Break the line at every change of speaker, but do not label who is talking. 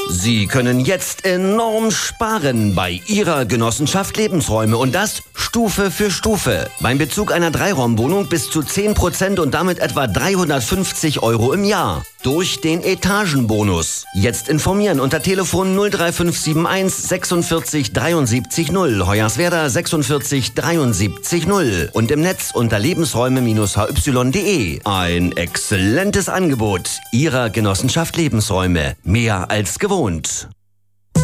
Sie können jetzt enorm sparen bei Ihrer Genossenschaft Lebensräume und das Stufe für Stufe. Beim Bezug einer Dreiraumwohnung bis zu 10% und damit etwa 350 € im Jahr. Durch den Etagenbonus. Jetzt informieren unter Telefon 03571 46 73 0, Hoyerswerda 46 73 0 und im Netz unter lebensräume-hy.de. Ein exzellentes Angebot Ihrer Genossenschaft Lebensräume. Mehr als gewohnt.